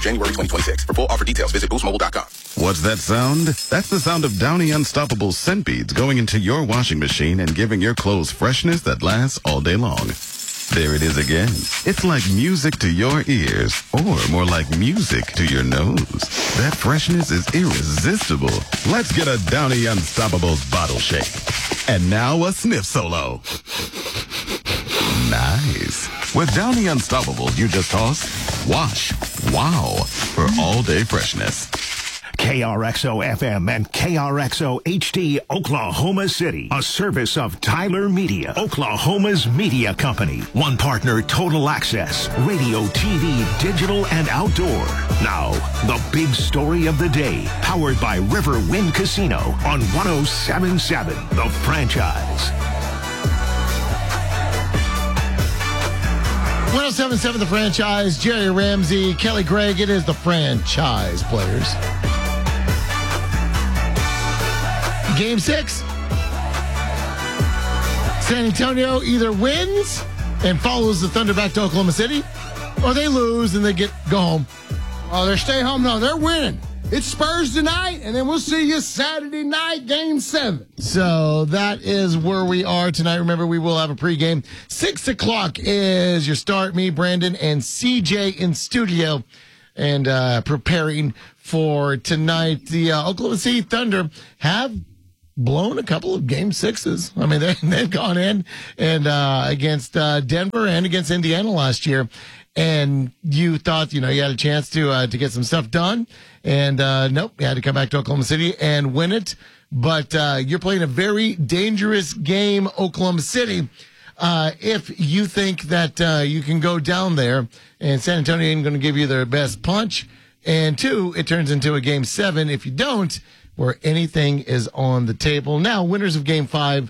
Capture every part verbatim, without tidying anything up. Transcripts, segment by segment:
January twenty twenty-six. For full offer details, visit boost mobile dot com. What's that sound? That's the sound of Downy Unstoppable scent beads going into your washing machine and giving your clothes freshness that lasts all day long. There it is again. It's like music to your ears, or more like music to your nose. That freshness is irresistible. Let's get a Downy Unstoppables bottle shake. And now a sniff solo. Nice. With Downy Unstoppables, you just toss, wash, wow, for all-day freshness. K R X O F M and K R X O H D Oklahoma City. A service of Tyler Media, Oklahoma's media company. One partner, Total Access, radio, T V, digital, and outdoor. Now, the big story of the day, powered by River Wind Casino on one oh seven point seven, The Franchise. one oh seven point seven The Franchise, Jerry Ramsey, Kelly Gregg. It is The Franchise Players. Game six. San Antonio either wins and follows the Thunder back to Oklahoma City, or they lose and they get go home. Oh, they're staying home. No, they're winning. It's Spurs tonight, and then we'll see you Saturday night, game seven. So that is where we are tonight. Remember, we will have a pregame. Six o'clock is your start. Me, Brandon, and C J in studio and uh, preparing for tonight. The uh, Oklahoma City Thunder have blown a couple of game sixes. I mean, they, they've gone in and uh, against uh, Denver and against Indiana last year. And you thought, you know, you had a chance to uh, to get some stuff done. And uh, nope, you had to come back to Oklahoma City and win it. But uh, you're playing a very dangerous game, Oklahoma City. Uh, if you think that uh, you can go down there and San Antonio ain't going to give you their best punch. And two, it turns into a game seven. If you don't, where anything is on the table. Now, winners of game five,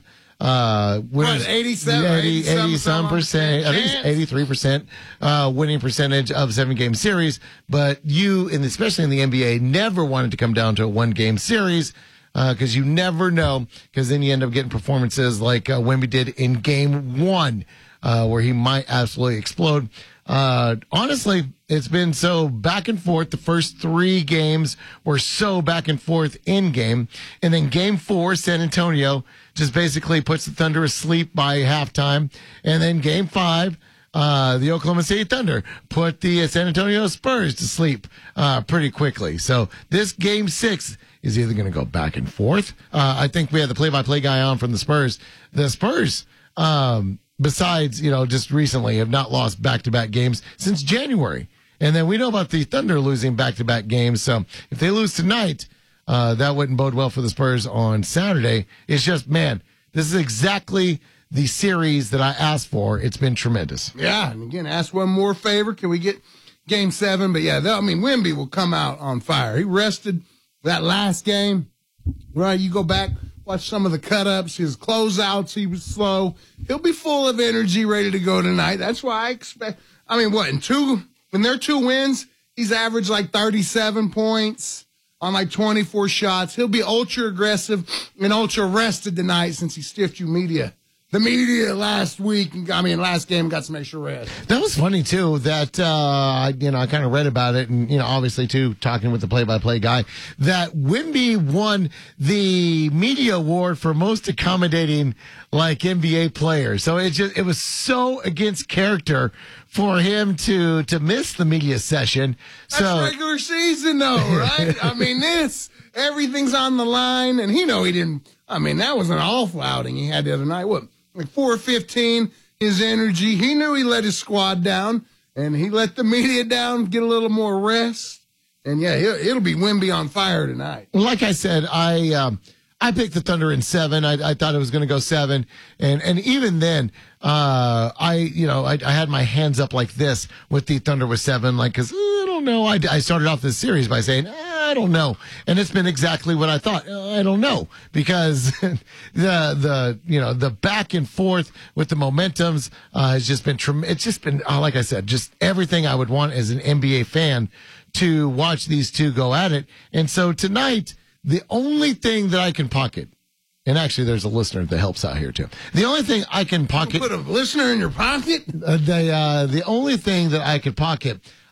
uh, winners, what, eighty-seven, eighty, eighty some percent, I think it's eighty-three percent, uh, winning percentage of seven game series. But you, and especially in the N B A, never wanted to come down to a one game series, uh, cause you never know, cause then you end up getting performances like, uh, Wemby did in game one, uh, where he might absolutely explode. Uh, honestly, it's been so back and forth. The first three games were so back and forth in game. And then game four, San Antonio just basically puts the Thunder asleep by halftime. And then game five, uh, the Oklahoma City Thunder put the San Antonio Spurs to sleep, uh, pretty quickly. So this game six is either going to go back and forth. Uh, I think we had the play-by-play guy on from the Spurs. The Spurs, um, besides, you know, just recently have not lost back-to-back games since January. And then we know about the Thunder losing back-to-back games. So if they lose tonight, uh, that wouldn't bode well for the Spurs on Saturday. It's just, man, this is exactly the series that I asked for. It's been tremendous. Yeah, and again, ask one more favor. Can we get game seven? But yeah, I mean, Wemby will come out on fire. He rested that last game. Right, you go back, watch some of the cut-ups, his closeouts, he was slow. He'll be full of energy, ready to go tonight. That's why I expect, I mean, what, in two, when they're two wins, he's averaged like thirty-seven points on like twenty-four shots. He'll be ultra-aggressive and ultra-rested tonight since he stiffed you media. The media last week, I mean, last game got some extra rest. That was funny, too, that, uh, you know, I kind of read about it, and, you know, obviously, too, talking with the play-by-play guy, that Wemby won the media award for most accommodating, like, N B A players. So it just, it was so against character for him to, to miss the media session. That's so, regular season, though, right? I mean, this, everything's on the line, and he know he didn't, I mean, that was an awful outing he had the other night. What? Like four fifteen, his energy. He knew he let his squad down, and he let the media down, get a little more rest. And, yeah, it'll, it'll be Wemby on fire tonight. Like I said, I um, I picked the Thunder in seven. I, I thought it was going to go seven. And and even then, uh, I, you know, I, I had my hands up like this with the Thunder with seven, like, because I don't know. I, I started off this series by saying, I don't know. And it's been exactly what I thought. I don't know, because the, the, you know, the back and forth with the momentums, uh, has just been, trem- it's just been, uh, like I said, just everything I would want as an N B A fan to watch these two go at it. And so tonight, the only thing that I can pocket, and actually there's a listener that helps out here too. The only thing I can pocket. Put a listener in your pocket? Uh, the, uh, the only thing that I could pocket,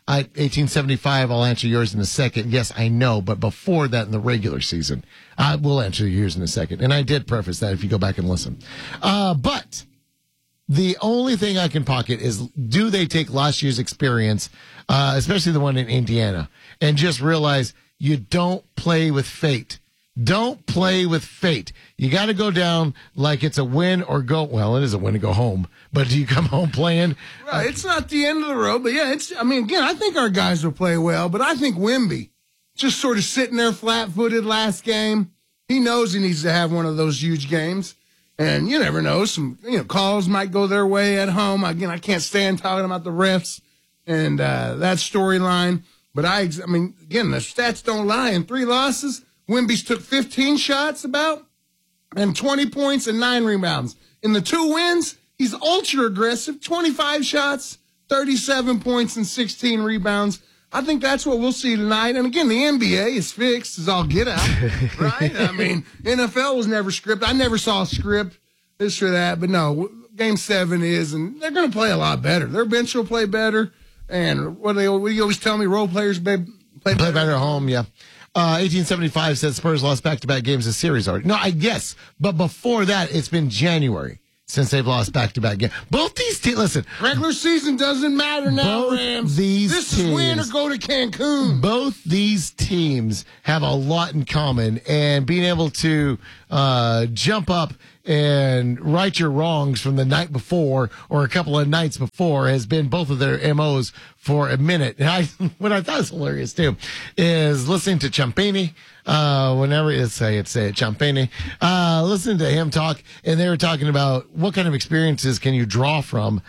I, eighteen seventy-five, I'll answer yours in a second. Yes, I know, but before that in the regular season, I will answer yours in a second. And I did preface that if you go back and listen. Uh, but the only thing I can pocket is, do they take last year's experience, uh, especially the one in Indiana, and just realize you don't play with fate. Don't play with fate. You got to go down like it's a win or go. Well, it is a win to go home, but do you come home playing? Right. It's not the end of the road, but yeah, it's, I mean, again, I think our guys will play well, but I think Wemby just sort of sitting there flat footed last game. He knows he needs to have one of those huge games. And you never know, some, you know, calls might go their way at home. Again, I can't stand talking about the refs and, uh, that storyline, but I, I mean, again, the stats don't lie. In three losses, Wemby's took fifteen shots about and twenty points and nine rebounds. In the two wins, he's ultra aggressive, twenty-five shots, thirty-seven points and sixteen rebounds. I think that's what we'll see tonight. And again, the N B A is fixed as all get out, right? I mean, N F L was never scripted. I never saw a script, this or that, but no, game seven is, and they're going to play a lot better. Their bench will play better. And what do they, what do you always tell me? Role players play, play better. Play better at home, yeah. Uh, eighteen seventy-five says Spurs lost back-to-back games of series already. No, I yes, but before that, it's been January since they've lost back-to-back games. Both these teams, listen. Regular season doesn't matter now, both Rams. These this teams, is win or go to Cancun. Both these teams have a lot in common, and being able to uh, jump up and right your wrongs from the night before or a couple of nights before has been both of their M Os for a minute. And I, what I thought was hilarious too is listening to Champagny, uh, whenever it's say it, say it, Champagny, uh, listening to him talk, and they were talking about what kind of experiences can you draw from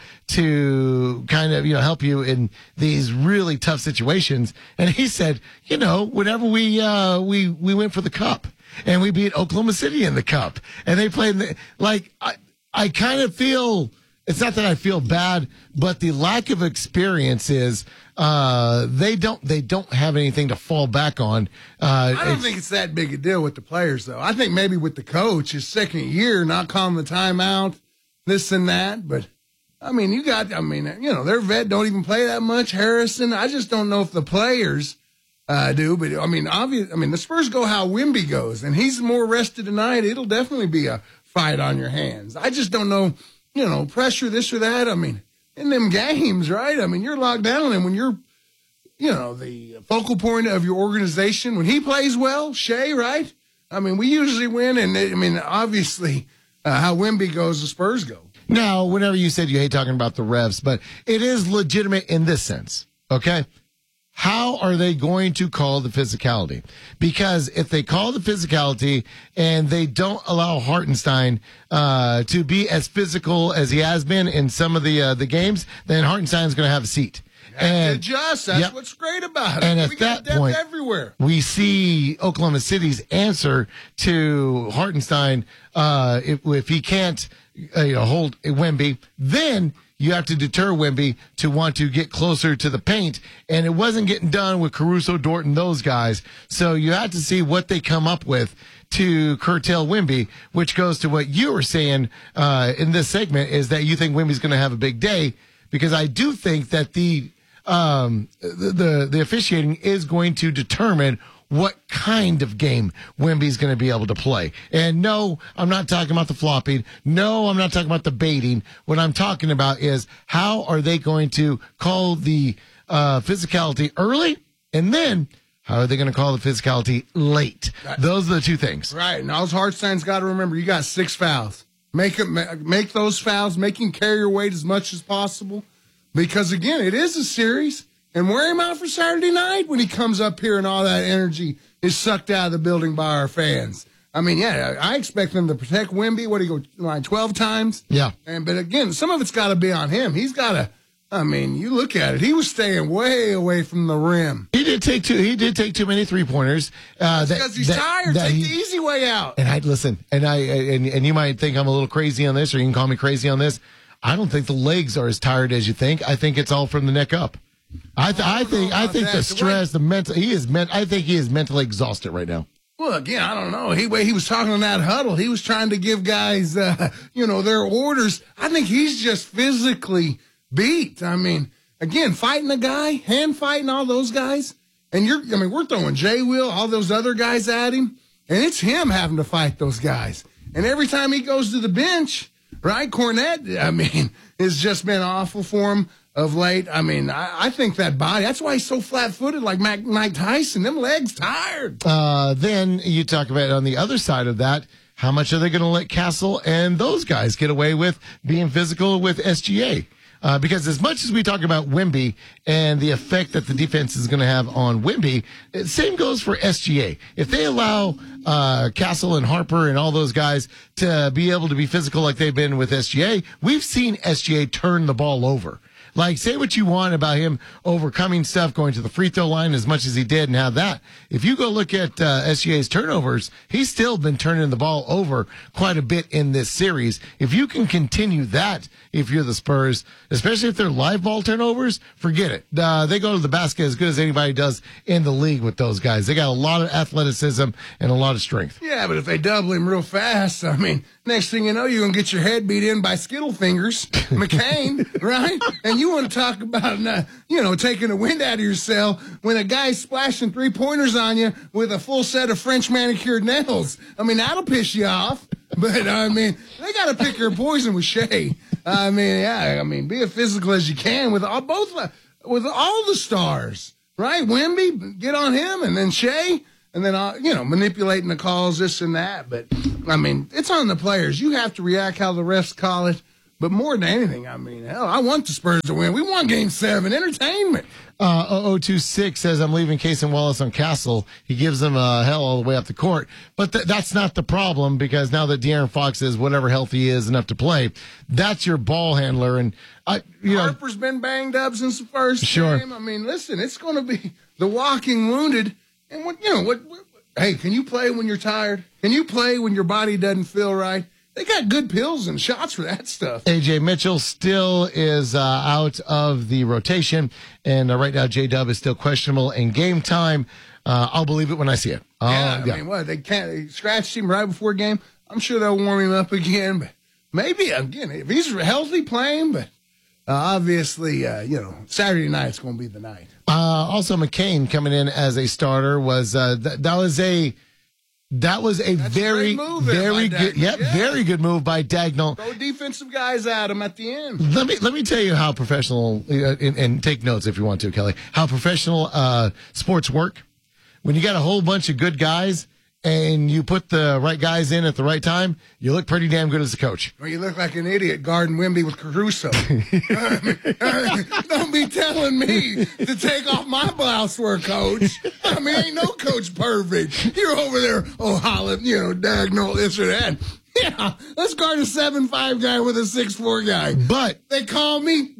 to kind of, you know, help you in these really tough situations. And he said, you know, whenever we, uh, we, we went for the cup, and we beat Oklahoma City in the cup. And they played in the, like, I, I kind of feel, it's not that I feel bad, but the lack of experience is, uh, they don't, they don't have anything to fall back on. Uh, I don't think it's that big a deal with the players, though. I think maybe with the coach, his second year, not calling the timeout, this and that. But, I mean, you got, I mean, you know, their vet don't even play that much. Harrison, I just don't know if the players Uh, do, but I mean, obvious. I mean, the Spurs go how Wemby goes, and he's more rested tonight. It'll definitely be a fight on your hands. I just don't know, you know, pressure this or that. I mean, in them games, right? I mean, you're locked down, and when you're, you know, the focal point of your organization, when he plays well, Shea, right? I mean, we usually win, and I mean, obviously, uh, how Wemby goes, the Spurs go. Now, whenever you said you hate talking about the refs, but it is legitimate in this sense, okay? How are they going to call the physicality? Because if they call the physicality and they don't allow Hartenstein uh, to be as physical as he has been in some of the uh, the games, then Hartenstein's going to have a seat. And adjust. That's yep. what's great about it. And we at got that depth point, everywhere. We see Oklahoma City's answer to Hartenstein. Uh, if, if he can't uh, you know, hold Wemby, then you have to deter Wemby to want to get closer to the paint. And it wasn't getting done with Caruso, Dort, and those guys. So you have to see what they come up with to curtail Wemby, which goes to what you were saying uh, in this segment, is that you think Wemby's going to have a big day. Because I do think that the, um, the, the, the officiating is going to determine what kind of game Wemby's going to be able to play. And no, I'm not talking about the flopping. No, I'm not talking about the baiting. What I'm talking about is how are they going to call the uh, physicality early, and then how are they going to call the physicality late? Right. Those are the two things. Right. And all Hartenstein's got to remember, you got six fouls. Make it, make those fouls, make him carry your weight as much as possible. Because, again, it is a series. And wear him out for Saturday night when he comes up here and all that energy is sucked out of the building by our fans. I mean, yeah, I expect them to protect Wemby. What, do you go, like twelve times? Yeah. And But, again, some of it's got to be on him. He's got to, I mean, you look at it. He was staying way away from the rim. He did take two. He did take too many three-pointers. Uh, because he's that, tired. That take he, the easy way out. And I listen, and I and, and you might think I'm a little crazy on this, or you can call me crazy on this. I don't think the legs are as tired as you think. I think it's all from the neck up. I, th- I think I think the stress, the mental, he is meant. I think he is mentally exhausted right now. Well, again, I don't know. He way he was talking in that huddle, he was trying to give guys, uh, you know, their orders. I think he's just physically beat. I mean, again, fighting a guy, hand fighting all those guys. And you're, I mean, we're throwing Jay Will, all those other guys at him. And it's him having to fight those guys. And every time he goes to the bench, right, Cornette, I mean, it's just been awful for him of late. I mean, I, I think that body, that's why he's so flat-footed like Mac, Mike Tyson. Them legs tired. Uh, then you talk about on the other side of that, how much are they going to let Castle and those guys get away with being physical with S G A? Uh, because as much as we talk about Wemby and the effect that the defense is going to have on Wemby, it, same goes for S G A. If they allow uh, Castle and Harper and all those guys to be able to be physical like they've been with S G A, we've seen S G A turn the ball over. Like, say what you want about him overcoming stuff, going to the free throw line as much as he did and have that. If you go look at uh, S G A's turnovers, he's still been turning the ball over quite a bit in this series. If you can continue that, if you're the Spurs, especially if they're live ball turnovers, forget it. Uh, they go to the basket as good as anybody does in the league with those guys. They got a lot of athleticism and a lot of strength. Yeah, but if they double him real fast, I mean, next thing you know, you're going to get your head beat in by Skittle Fingers, McCain, right? And you want to talk about, uh, you know, taking the wind out of your sail when a guy's splashing three-pointers on you with a full set of French manicured nails. I mean, that'll piss you off. But, I mean, they got to pick their poison with Shea. I mean, yeah, I mean, be as physical as you can with all, both, with all the stars, right? Wemby, get on him, and then Shea. And then, uh, you know, manipulating the calls, this and that. But, I mean, it's on the players. You have to react how the refs call it. But more than anything, I mean, hell, I want the Spurs to win. We won Game seven. Entertainment. Uh, oh oh two six says, I'm leaving Case and Wallace on Castle. He gives them uh, hell all the way up the court. But th- that's not the problem, because now that De'Aaron Fox is whatever health he is enough to play, that's your ball handler. And, I, you know, Harper's been banged up since the first sure. game. I mean, listen, it's going to be the walking wounded. And, what you know, what, what? Hey, can you play when you're tired? Can you play when your body doesn't feel right? They got good pills and shots for that stuff. A J Mitchell still is uh, out of the rotation, and uh, right now J-Dub is still questionable in game time. Uh, I'll believe it when I see it. Uh, yeah, I yeah. mean, what, they can't, they scratched him right before game. I'm sure they'll warm him up again, but maybe, again, if he's healthy playing, but uh, obviously, uh, you know, Saturday night's going to be the night. Uh, also, McCain coming in as a starter was, uh, th- that was a, That was a That's very, a great move there very by good, Dagnall. yep, Yeah. very good move by Dagnall. Throw defensive guys at him at the end. Let me let me tell you how professional, uh, and, and take notes if you want to, Kelly. How professional uh, sports work. When you got a whole bunch of good guys and you put the right guys in at the right time, you look pretty damn good as a coach. Or you look like an idiot guarding Wemby with Caruso. Don't be telling me to take off my blouse for a coach. I mean, ain't no coach perfect. You're over there, oh, Holland, you know, Dagnall, this or that. Yeah, let's guard a seven five guy with a six four guy. But they call me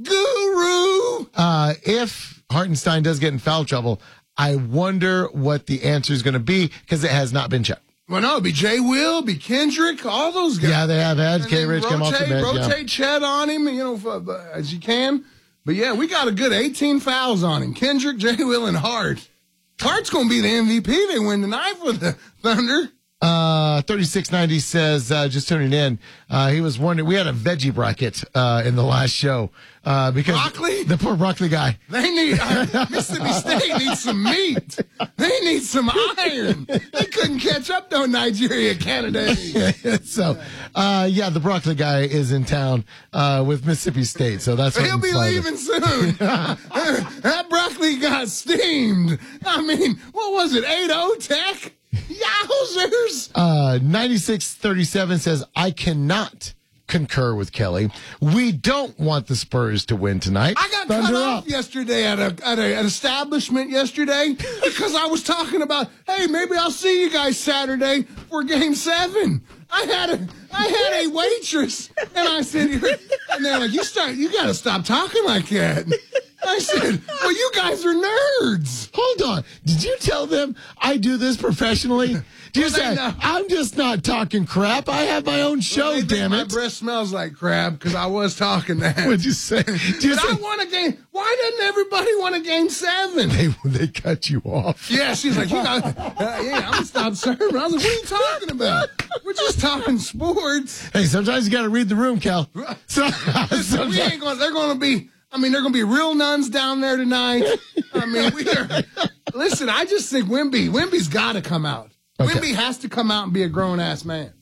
Guru. Uh, if Hartenstein does get in foul trouble, I wonder what the answer is going to be, because it has not been checked. Well, no, it'd be Jay Will, be Kendrick, all those guys. Yeah, they have had And K. then Rich come off the bench. Rotate Yeah. Chet on him, you know, for, uh, as you can. But yeah, we got a good eighteen fouls on him. Kendrick, Jay Will, and Hart. Hart's going to be the M V P. They win tonight for the Thunder. Uh, thirty-six ninety says, uh, just tuning in, uh, he was wondering, we had a veggie bracket, uh, in the last show, uh, because Broccoli? the poor broccoli guy. They need, uh, Mississippi State needs some meat. They need some iron. They couldn't catch up though, Nigeria, Canada. so, uh, yeah, the broccoli guy is in town, uh, with Mississippi State. So that's what He'll be leaving soon. That broccoli got steamed. I mean, what was it? eight oh Tech? Yowzers. Uh, ninety-six thirty-seven says, I cannot concur with Kelly. We don't want the Spurs to win tonight. I got Thunder cut up. off yesterday at a, at a an establishment yesterday because I was talking about, hey, maybe I'll see you guys Saturday for Game Seven. I had a I had a waitress, and I said, and they're like, you start, you got to stop talking like that. I said, well, you guys are nerds. Hold on. Did you tell them I do this professionally? Do you Well, they say, know. I'm just not talking crap. I have my own show, They think damn my it. breath smells like crab because I was talking that. What'd you say? Did you But say I want a game. Why doesn't everybody want a Game Seven? they, they cut you off? Yeah, she's like, you got, uh, yeah, I'm gonna stop serving. I was like, what are you talking about? We're just talking sports. Hey, sometimes you got to read the room, Cal. So, We sometimes, ain't gonna. They're gonna be I mean, there are going to be real nuns down there tonight. I mean, we are. Listen, I just think Wemby, Wemby's got to come out. Okay. Wemby has to come out and be a grown-ass man.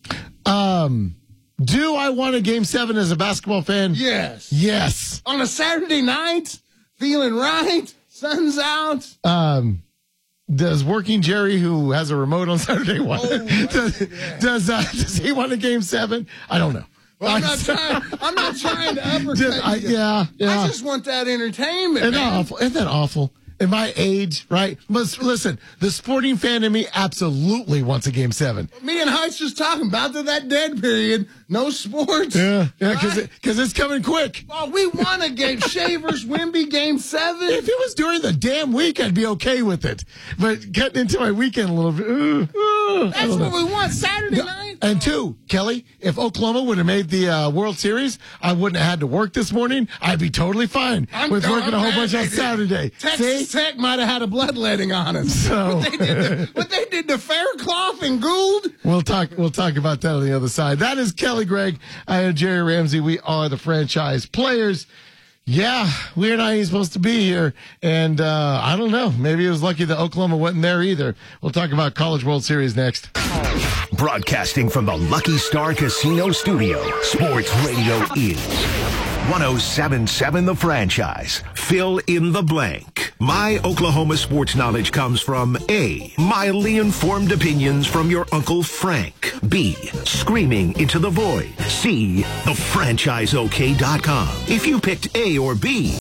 Um, do I want a game seven as a basketball fan? Yes. Yes. On a Saturday night, feeling right, sun's out. Um, does working Jerry, who has a remote on Saturday, want, oh, does, yeah. does, uh, does he want a game seven? I don't know. Well, I'm not trying. I'm not trying to uppercut I, you. yeah, yeah. I just want that entertainment. Isn't man. that awful? Isn't that awful? In my age, right? But listen, the sporting fan in me absolutely wants a game seven. Me and Heights just talking about that, that dead period. No sports. Yeah, yeah, because right? it, cause it's coming quick. Well, we want a game. Shavers, Wemby, game seven. If it was during the damn week, I'd be okay with it. But getting into my weekend a little bit. Uh, uh, That's what we want. Saturday night. And two, Kelly, if Oklahoma would have made the uh, World Series, I wouldn't have had to work this morning. I'd be totally fine I'm, with working I'm a whole bunch on did. Saturday. Texas See? Tech might have had a bloodletting on us. So what they did to, what they did to Faircloth and Gould. We'll talk. We'll talk about that on the other side. That is Kelly Gregg. I am Jerry Ramsey. We are the franchise players. Yeah, we're not even supposed to be here. And uh, I don't know. Maybe it was lucky that Oklahoma wasn't there either. We'll talk about College World Series next. Broadcasting from the Lucky Star Casino Studio, Sports Radio is one oh seven point seven The Franchise. Fill in the blank. My Oklahoma sports knowledge comes from A, mildly informed opinions from your Uncle Frank. B, screaming into the void. C, the franchise O K dot com. If you picked A or B,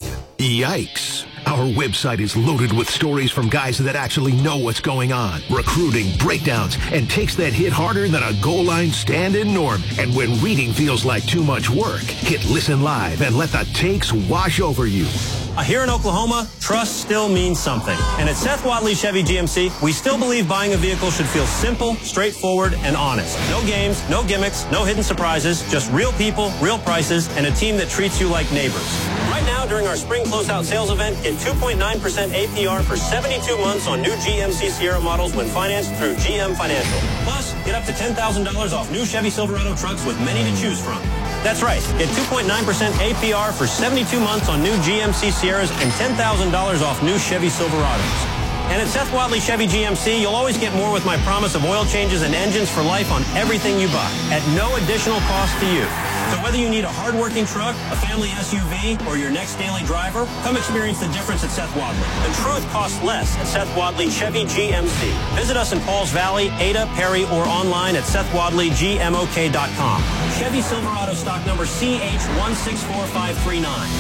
yikes. Our website is loaded with stories from guys that actually know what's going on, recruiting, breakdowns, and takes that hit harder than a goal line stand-in norm. And when reading feels like too much work, hit Listen Live and let the takes wash over you. Uh, here in Oklahoma, trust still means something. And at Seth Wadley Chevy G M C, we still believe buying a vehicle should feel simple, straightforward, and honest. No games, no gimmicks, no hidden surprises, just real people, real prices, and a team that treats you like neighbors. Right now, during our spring closeout sales event, get two point nine percent A P R for seventy-two months on new G M C Sierra models when financed through G M Financial. Plus, get up to ten thousand dollars off new Chevy Silverado trucks with many to choose from. That's right. Get two point nine percent A P R for seventy-two months on new G M C Sierras and ten thousand dollars off new Chevy Silverados. And at Seth Wadley Chevy G M C, you'll always get more with my promise of oil changes and engines for life on everything you buy at no additional cost to you. So whether you need a hard-working truck, a family S U V, or your next daily driver, come experience the difference at Seth Wadley. The truth costs less at Seth Wadley Chevy G M C. Visit us in Pauls Valley, Ada, Perry, or online at Seth Wadley G M O K dot com. Chevy Silverado stock number C H one six four five three nine.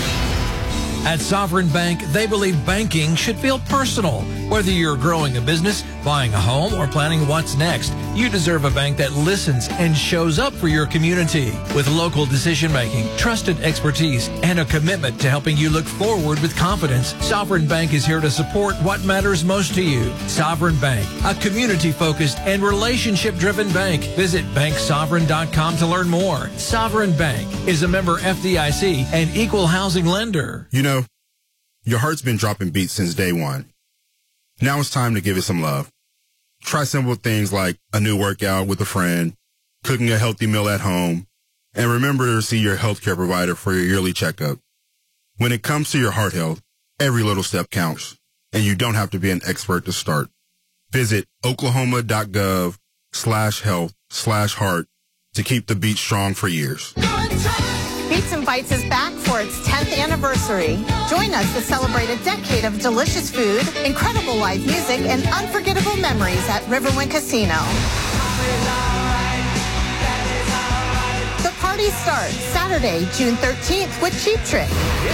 At Sovereign Bank, they believe banking should feel personal. Whether you're growing a business, buying a home, or planning what's next, you deserve a bank that listens and shows up for your community. With local decision-making, trusted expertise, and a commitment to helping you look forward with confidence, Sovereign Bank is here to support what matters most to you. Sovereign Bank, a community-focused and relationship-driven bank. Visit bank sovereign dot com to learn more. Sovereign Bank is a member F D I C and equal housing lender. You know, your heart's been dropping beats since day one. Now it's time to give it some love. Try simple things like a new workout with a friend, cooking a healthy meal at home, and remember to see your healthcare provider for your yearly checkup. When it comes to your heart health, every little step counts, and you don't have to be an expert to start. Visit oklahoma.gov slash health slash heart to keep the beat strong for years. Beats and Bites is back for its tenth anniversary. Join us to celebrate a decade of delicious food, incredible live music, and unforgettable memories at Riverwind Casino. The party starts Saturday, June thirteenth with Cheap Trick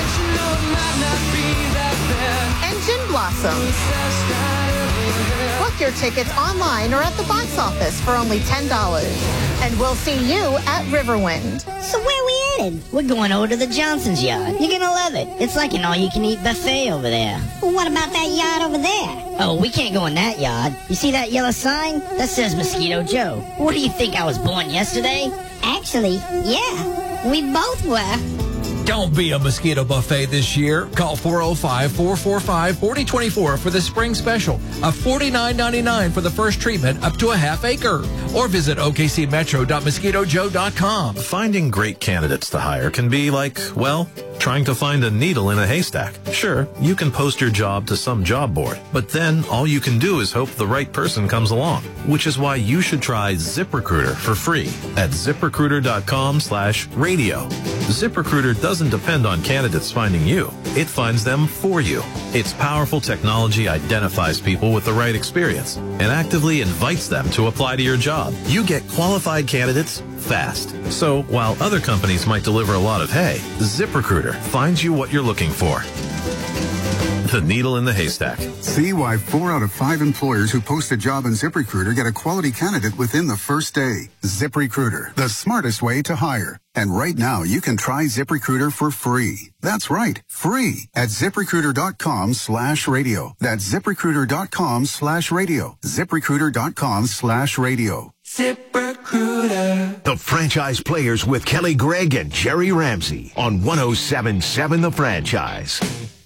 and Gin Blossoms. Book your tickets online or at the box office for only ten dollars. And we'll see you at Riverwind. So where we headed? We're going over to the Johnson's yard. You're gonna love it. It's like an all-you-can-eat buffet over there. Well, what about that yard over there? Oh, we can't go in that yard. You see that yellow sign? That says Mosquito Joe. What do you think, I was born yesterday? Actually, yeah. We both were. Don't be a mosquito buffet this year. Call four oh five, four four five, four oh two four for the spring special of forty-nine ninety-nine for the first treatment up to a half acre. or visit o k c metro dot mosquito joe dot com. Finding great candidates to hire can be like, well, trying to find a needle in a haystack. Sure, you can post your job to some job board, but then all you can do is hope the right person comes along, which is why you should try ZipRecruiter for free at zip recruiter dot com slash radio. ZipRecruiter doesn't depend on candidates finding you. It finds them for you. Its powerful technology identifies people with the right experience and actively invites them to apply to your job. You get qualified candidates fast. So while other companies might deliver a lot of hay, ZipRecruiter finds you what you're looking for. The needle in the haystack. See why four out of five employers who post a job on ZipRecruiter get a quality candidate within the first day. ZipRecruiter, the smartest way to hire. And right now, you can try ZipRecruiter for free. That's right, free at ZipRecruiter.com slash radio. That's ZipRecruiter.com slash radio. ZipRecruiter.com slash radio. ZipRecruiter. The Franchise Players with Kelly Gregg and Jerry Ramsey on one oh seven point seven The Franchise.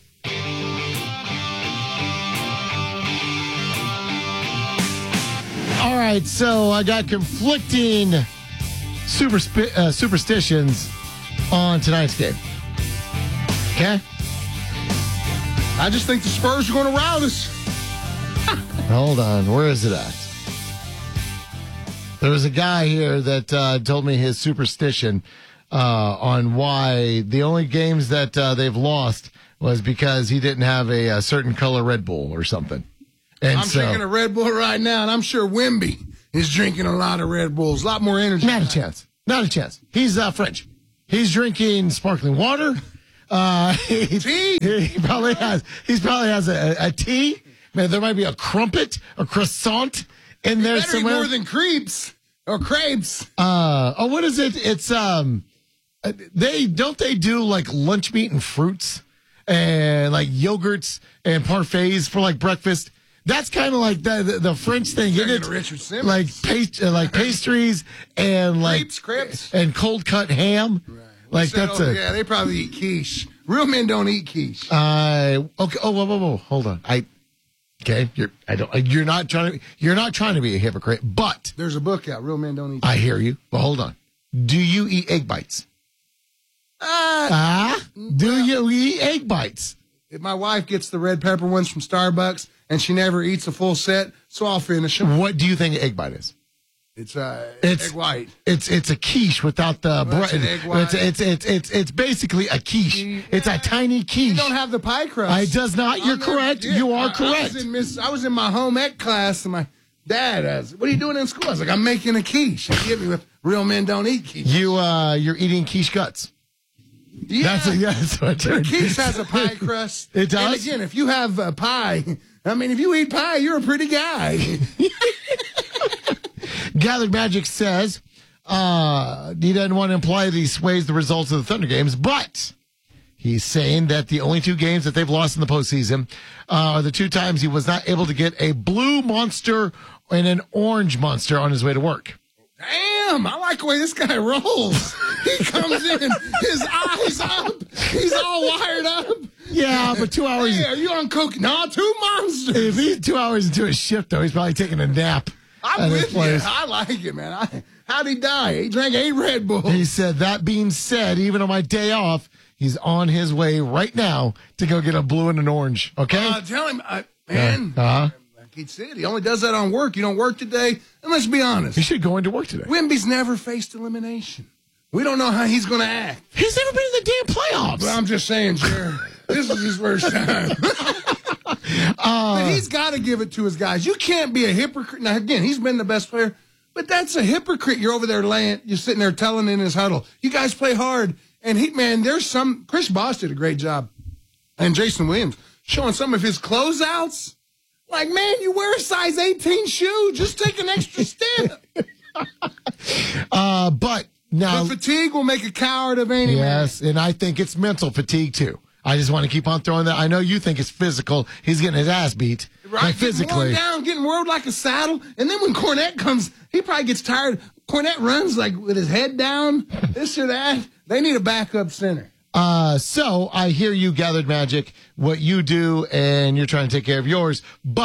All right, so I got conflicting super uh, superstitions on tonight's game. Okay? I just think the Spurs are going to rout us. Hold on. Where is it at? There was a guy here that uh, told me his superstition uh, on why the only games that uh, they've lost was because he didn't have a, a certain color Red Bull or something. And I'm so, drinking a Red Bull right now, and I'm sure Wemby is drinking a lot of Red Bulls, a lot more energy. Not a chance. Not a chance. He's uh, French. He's drinking sparkling water. Uh, he, tea? He probably has. He probably has a, a tea. Man, there might be a crumpet, a croissant in there better somewhere. Be more than crepes or crepes. Uh, oh, what is it? It's um, they don't they do like lunch meat and fruits and like yogurts and parfaits for like breakfast. That's kind of like the, the the French thing, isn't it? Richard Simmons. Like past, uh, like pastries and like crepes, crepes, and cold cut ham. Right. Like said, that's oh, a yeah. They probably eat quiche. Real men don't eat quiche. Uh, okay. Oh, whoa, whoa, whoa. Hold on. I. Okay, you're. I don't. You're not trying to. You're not trying to be a hypocrite, but there's a book out. Real men don't eat. I hear you, but hold on. Do you eat egg bites? Ah, uh, do well, you eat egg bites? If my wife gets the red pepper ones from Starbucks and she never eats a full set, so I'll finish them. What do you think an egg bite is? It's uh, it's, egg white. It's it's a quiche without the well, bread. Egg white. It's, it's it's it's it's basically a quiche. Yeah. It's a tiny quiche. You don't have the pie crust. I does not. You're I'm correct. There, you are I, correct. I was, in Miss, I was in my home ec class and my dad asked, "What are you doing in school?" I was like, "I'm making a quiche." He hit me with "Real men don't eat quiche." You uh, you're eating quiche guts. Yeah, that's, a, yeah, that's what the quiche has a pie crust. It does. And again, if you have a pie, I mean, if you eat pie, you're a pretty guy. Gathered Magic says uh, he doesn't want to imply that he sways the results of the Thunder games, but he's saying that the only two games that they've lost in the postseason uh, are the two times he was not able to get a blue monster and an orange monster on his way to work. Damn, I like the way this guy rolls. He comes in, his eyes up, he's all wired up. Yeah, but two hours. Hey, are you on coke? No, two monsters. If he's two hours into his shift, though, he's probably taking a nap. I'm with you. I like it, man. I, how'd he die? He drank eight Red Bulls. He said, that being said, even on my day off, he's on his way right now to go get a blue and an orange. Okay? Uh, tell him, uh, man. Uh, uh-huh. He said he only does that on work. You don't work today. And let's be honest. He should go into work today. Wemby's never faced elimination. We don't know how he's going to act. He's never been in the damn playoffs. Well, I'm just saying, Jared. This is his first time. uh, but he's got to give it to his guys. You can't be a hypocrite. Now, again, he's been the best player, but that's a hypocrite. You're over there laying, you're sitting there telling in his huddle, you guys play hard. And he, man, there's some, Chris Bosh did a great job. And Jason Williams showing some of his closeouts. Like, man, you wear a size eighteen shoe. Just take an extra step. uh, but now. But fatigue will make a coward of any man. Yes, and I think it's mental fatigue, too. I just want to keep on throwing that. I know you think it's physical. He's getting his ass beat. Right, like physically. Getting worn down, getting whirled like a saddle. And then when Cornette comes, he probably gets tired. Cornette runs like with his head down, this or that. They need a backup center. Uh, so I hear you, Gathered Magic, what you do, and you're trying to take care of yours. But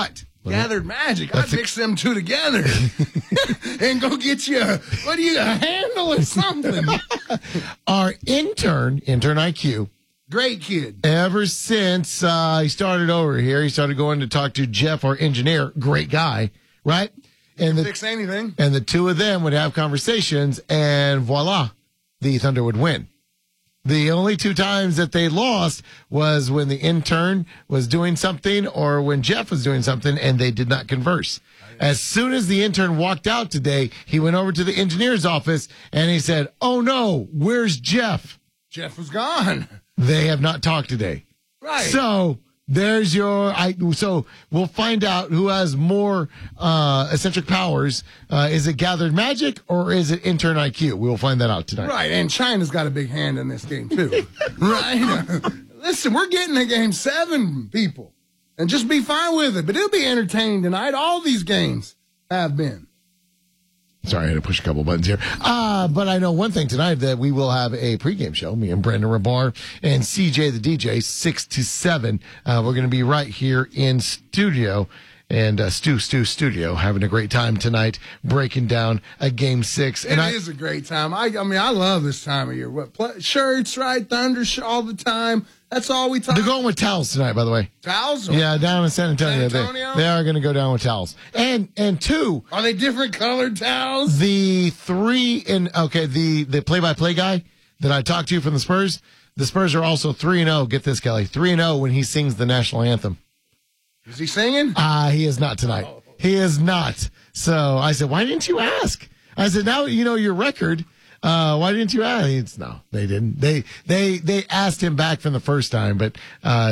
Gathered Magic. I'd mix them two together and go get you, a, what do you, a handle or something. Our intern, intern I Q. Great kid. Ever since uh, he started over here, he started going to talk to Jeff, our engineer. Great guy, right? And the, fix anything. And the two of them would have conversations, and voila, the Thunder would win. The only two times that they lost was when the intern was doing something or when Jeff was doing something, and they did not converse. As soon as the intern walked out today, he went over to the engineer's office, and he said, oh, no, where's Jeff? Jeff was gone. They have not talked today. Right. So there's your, I, so we'll find out who has more uh, eccentric powers. Uh, is it Gathered Magic or is it Intern I Q? We'll find that out tonight. Right. And China's got a big hand in this game, too. Right. Listen, we're getting to game seven, people. And just be fine with it. But it'll be entertaining tonight. All these games have been. Sorry, I had to push a couple buttons here. Uh, but I know one thing tonight, that we will have a pregame show, me and Brandon Rabar and C J the D J, six to seven. Uh, we're going to be right here in studio. And uh, Stu, Stu Studio, having a great time tonight, breaking down a game six. And it I, is a great time. I, I mean, I love this time of year. What play, shirts, right? Thunder sh- all the time. That's all we talk. They're going with towels tonight, by the way. Towels? Yeah, down in San Antonio. San Antonio? They, they are going to go down with towels. And and two, are they different colored towels? The three in okay, the the play by play guy that I talked to from the Spurs. The Spurs are also three and zero. Get this, Kelly, three and zero when he sings the national anthem. Is he singing? Ah, uh, he is not tonight. Oh. He is not. So I said, why didn't you ask? I said, now you know your record. Uh, why didn't you ask? It's, no, they didn't. They they they asked him back from the first time, but uh,